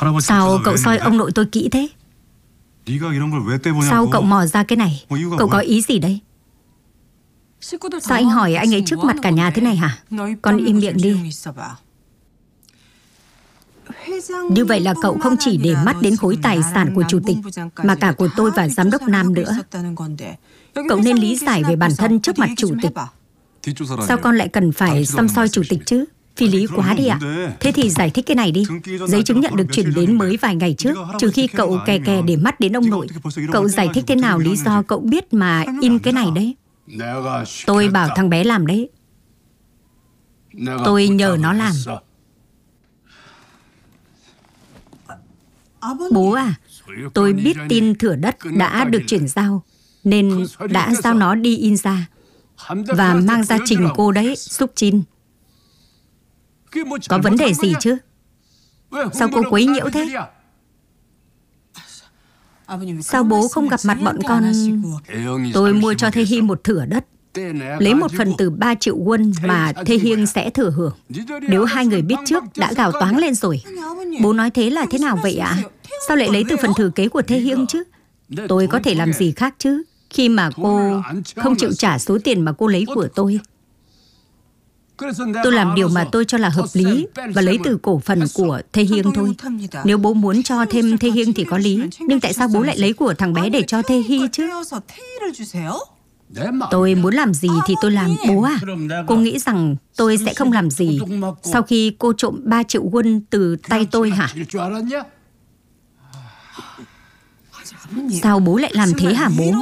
Sao cậu soi ông nội tôi kỹ thế? Sao cậu mò ra cái này? Cậu có ý gì đấy? Sao anh hỏi anh ấy trước mặt cả nhà thế này hả? Con im miệng đi. Như vậy là cậu không chỉ để mắt đến khối tài sản của chủ tịch, mà cả của tôi và giám đốc Nam nữa. Cậu nên lý giải về bản thân trước mặt chủ tịch. Sao con lại cần phải săm soi chủ tịch chứ? Phi lý quá đi ạ. Thế thì giải thích cái này đi. Giấy chứng nhận được chuyển đến mới vài ngày trước, trừ khi cậu kè kè để mắt đến ông nội. Cậu giải thích thế nào lý do cậu biết mà in cái này đấy? Tôi bảo thằng bé làm đấy. Tôi nhờ nó làm. Bố à, tôi biết tin thửa đất đã được chuyển giao, nên đã giao nó đi in ra và mang ra trình cô đấy, Súc Chin. Có vấn đề gì chứ? Sao cô quấy nhiễu thế? Sao bố không gặp mặt bọn con? Tôi mua cho Thê Hy một thửa đất, lấy một phần từ 3 triệu won mà Thê Hiêng sẽ thừa hưởng. Nếu hai người biết trước đã gào toáng lên rồi. Bố nói thế là thế nào vậy ạ? Sao lại lấy từ phần thừa kế của Thê Hiêng chứ? Tôi có thể làm gì khác chứ, khi mà cô không chịu trả số tiền mà cô lấy của tôi. Tôi làm điều mà tôi cho là hợp lý và lấy từ cổ phần của Thê Hiêng thôi. Nếu bố muốn cho thêm Thê Hiêng thì có lý, nhưng tại sao bố lại lấy của thằng bé để cho Thê Hy chứ? Tôi muốn làm gì thì tôi làm, bố à. Cô nghĩ rằng tôi sẽ không làm gì sau khi cô trộm 3 triệu won từ tay tôi hả? Sao bố lại làm thế hả bố?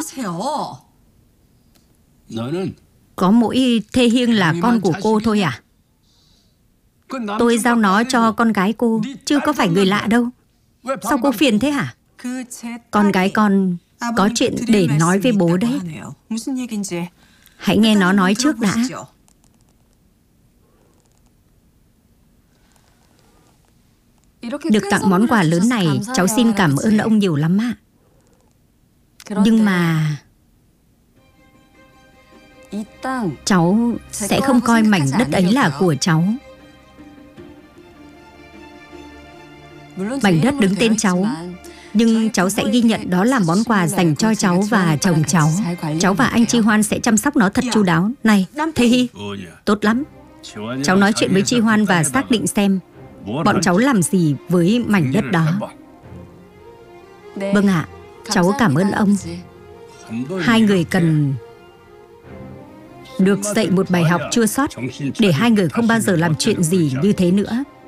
Có mỗi Thê Hiêng là con của cô thôi à? Tôi giao nó cho con gái cô, chứ có phải người lạ đâu. Sao cô phiền thế hả? Con gái con có chuyện để nói với bố đấy. Hãy nghe nó nói trước đã. Được tặng món quà lớn này, cháu xin cảm ơn ông nhiều lắm ạ. Nhưng mà cháu sẽ không coi mảnh đất ấy là của cháu. Mảnh đất đứng tên cháu, nhưng cháu sẽ ghi nhận đó là món quà dành cho cháu và chồng cháu. Cháu và anh Chi Hoan sẽ chăm sóc nó thật chu đáo. Này, Thê Hy, tốt lắm. Cháu nói chuyện với Chi Hoan và xác định xem bọn cháu làm gì với mảnh đất đó. Vâng ạ, cháu cảm ơn ông. Hai người cần được dạy một bài học chua xót để hai người không bao giờ làm chuyện gì như thế nữa.